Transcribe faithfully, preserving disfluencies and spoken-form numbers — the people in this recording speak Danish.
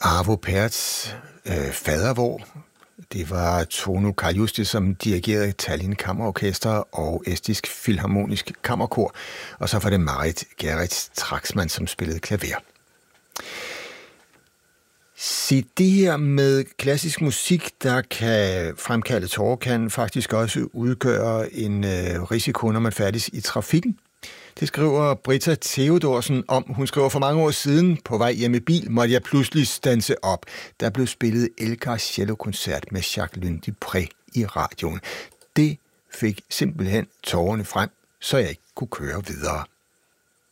Arvo Pärts øh, fadervor. Det var Tonu Kaljuste, som dirigerede Tallinn Kammerorkester og Estisk Filharmonisk Kammerkor, og så var det Marit Gerets Traxman, som spillede klaver. Se, det her med klassisk musik, der kan fremkalde tårer, kan faktisk også udgøre en øh, risiko, når man færdes i trafikken. Det skriver Britta Theodorsen om. Hun skriver, for mange år siden, på vej hjem i bil, måtte jeg pludselig standse op. Der blev spillet Elgars cellokoncert med Jacqueline Dupré i radioen. Det fik simpelthen tårerne frem, så jeg ikke kunne køre videre.